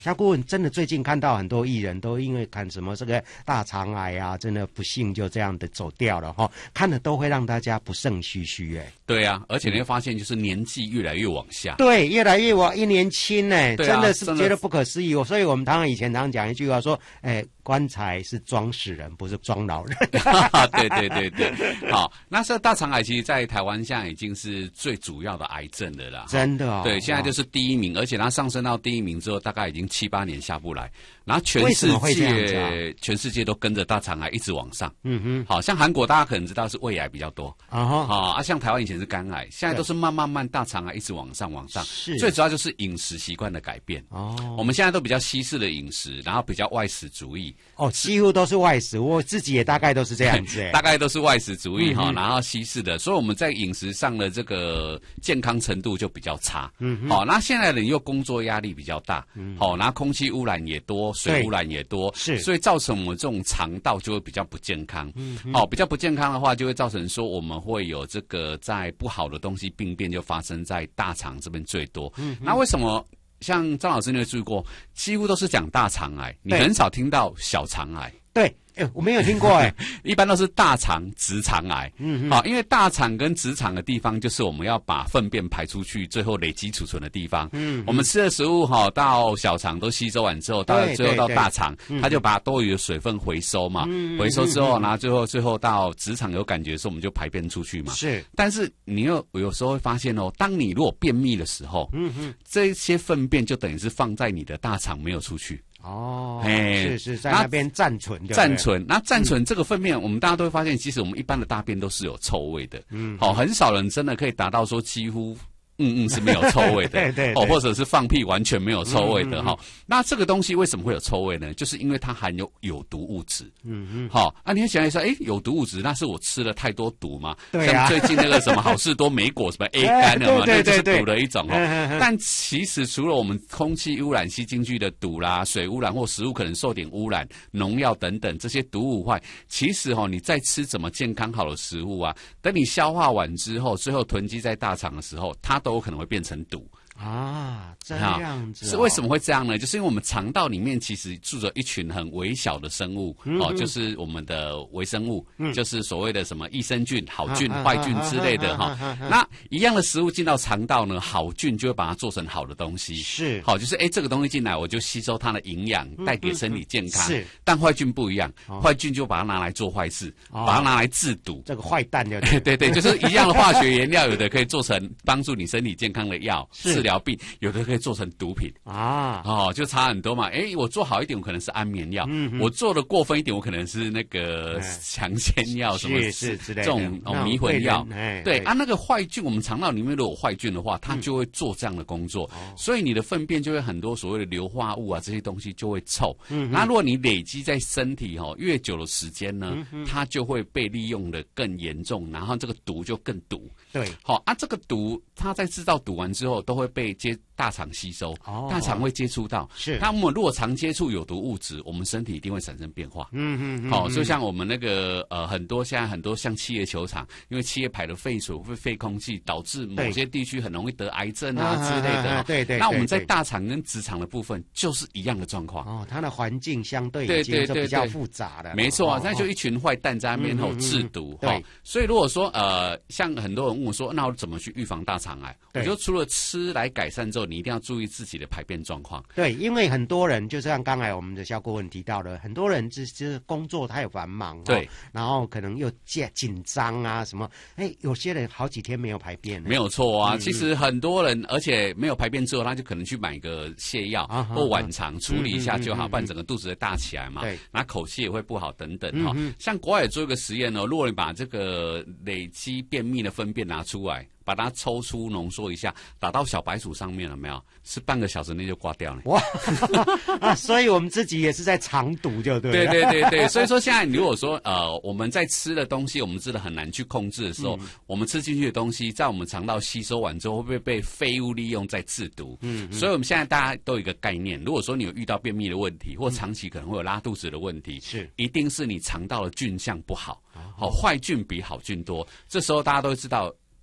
夏顾问，真的最近看到很多艺人都因为看什么这个大肠癌啊，真的不幸就这样的走掉了哈，看了都会让大家不胜唏嘘哎。 对啊，而且你会发现就是年纪越来越往下。 对，越来越往一年轻哎， 对啊， 真的是觉得不可思议。所以我们以前常讲一句话说，棺材是装死人，不是装老人。 对对对对，好，那这大肠癌其实在台湾现在已经是最主要的癌症的啦， 真的哦。 对，现在就是第一名，而且它上升到第一名之后，大概已经7、8年下不来，然后全世界都跟着大肠癌一直往上。嗯哼，好像韩国大家可能知道是胃癌比较多啊，像台湾以前是肝癌，现在都是慢慢大肠癌一直往上。是，最主要就是饮食习惯的改变。哦，我们现在都比较西式的饮食，然后比较外食主义。 哦，几乎都是外食，我自己也大概都是这样子， 大概都是外食主义哈，然后西式的，所以我们在饮食上的这个健康程度就比较差。好，那现在人又工作压力比较大，好，然后空气污染也多，水污染也多，是，所以造成我们这种肠道就会比较不健康。好，比较不健康的话，就会造成说我们会有这个在不好的东西病变就发生在大肠这边最多。那为什么？像张老师你有注意过，几乎都是讲大肠癌，你很少听到小肠癌。 对，我没有听过一般都是大肠、直肠癌。好，因为大肠跟直肠的地方，就是我们要把粪便排出去，最后累积储存的地方。我们吃的食物到小肠都吸收完之后，最后到大肠，它就把多余的水分回收嘛，回收之后，然后最后到直肠有感觉的时候，我们就排便出去嘛。是，但是你有时候会发现当你如果便秘的时候，这些粪便就等于是放在你的大肠没有出去。哦， 是在那边暂存， 那暂存这个粪便，我们大家都会发现，其实我们一般的大便都是有臭味的。好，很少人真的可以达到说几乎。是没有臭味的，对，或者是放屁完全没有臭味的哈。那这个东西为什么会有臭味呢？就是因为它含有有毒物质。好，你会想一下，有毒物质，那是我吃了太多毒吗？对啊，像最近那个什么好事多莓果什么 A 肝的嘛，那就是毒的一种哦。但其实除了我们空气污染吸进去的毒啦，水污染或食物可能受点污染、农药等等这些毒物外，其实你在吃怎么健康好的食物啊，等你消化完之后，最后囤积在大肠的时候，它都有可能会变成毒。 啊，这样子是为什么会这样呢？就是因为我们肠道里面其实住着一群很微小的生物，就是我们的微生物，就是所谓的什么益生菌、好菌、坏菌之类的哈。那一样的食物进到肠道呢，好菌就会把它做成好的东西，是好，就是这个东西进来，我就吸收它的营养，带给身体健康。是，但坏菌不一样，坏菌就把它拿来做坏事，把它拿来制毒。 这个坏蛋就对，就是一样的化学原料，有的可以做成帮助你身体健康的药，治疗病，有的可以做成毒品就差很多嘛。我做好一点，我可能是安眠药；我做的过分一点，我可能是那个强奸药，什么是之类的这种迷魂药。对啊，那个坏菌，我们肠道里面如果有坏菌的话，它就会做这样的工作，所以你的粪便就会很多所谓的硫化物啊，这些东西就会臭。那如果你累积在身体越久的时间呢，它就会被利用的更严重，然后这个毒就更毒。对，好这个毒它在制造毒完之后，都会被大肠吸收，大肠会接触到。是，那我们如果常接触有毒物质，我们身体一定会产生变化。好，就像我们那个现在很多像企业球场，因为企业排的废水会废空气，导致某些地区很容易得癌症啊之类的。对，那我们在大肠跟直肠的部分就是一样的状况。 它的环境相对已经就比较复杂了。 没错，那就一群坏蛋在那边制毒。对，所以如果说像很多人问我说，那我怎么去预防大肠癌？我觉得除了吃来改善之后，你一定要注意自己的排便状况。 对，因为很多人就像刚才我们的肖顾问提到的，很多人就是工作太繁忙，对，然后可能又紧张啊什么，有些人好几天没有排便。 没有错啊，其实很多人而且没有排便之后，他就可能去买个泻药或晚肠处理一下就好，不然整个肚子会大起来嘛，然后口气也会不好等等哈。像国外也做一个实验如果你把这个累积便秘的粪便拿出来，把它抽出浓缩一下，打到小白鼠上面了没有？是半个小时内就挂掉了。 哇所以我们自己也是在肠毒就对了。 对，所以说现在如果说我们在吃的东西，我们真的很难去控制的时候，我们吃进去的东西在我们肠道吸收完之后，会不会被废物利用在制毒？所以我们现在大家都有一个概念，如果说你有遇到便秘的问题，或长期可能会有拉肚子的问题，是一定是你肠道的菌相不好，坏菌比好菌多。这时候大家都知道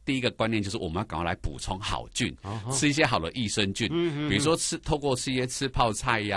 第一个观念就是我们要赶快来补充好菌，吃一些好的益生菌，比如说透过吃一些吃泡菜呀、